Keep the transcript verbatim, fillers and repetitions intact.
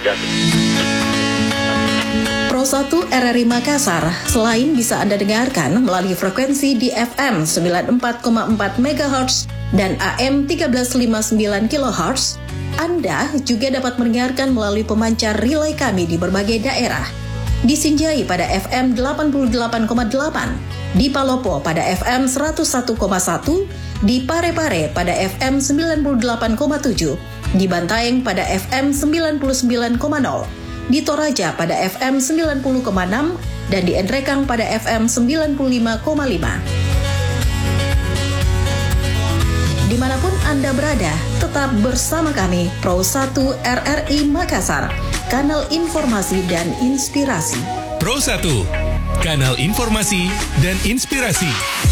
Jati. Pro satu R R I Makassar, selain bisa Anda dengarkan melalui frekuensi di F M sembilan puluh empat koma empat megahertz dan A M seribu tiga ratus lima puluh sembilan kilohertz, Anda juga dapat mendengarkan melalui pemancar relay kami di berbagai daerah. Di Sinjai pada F M delapan puluh delapan koma delapan, di Palopo pada F M seratus satu koma satu, di Parepare pada F M sembilan puluh delapan koma tujuh, di Bantaeng pada F M sembilan puluh sembilan koma nol, di Toraja pada F M sembilan puluh koma enam, dan di Endrekang pada F M sembilan puluh lima koma lima. Dimanapun Anda berada, tetap bersama kami, Pro satu R R I Makassar, kanal informasi dan inspirasi. Pro satu, kanal informasi dan inspirasi.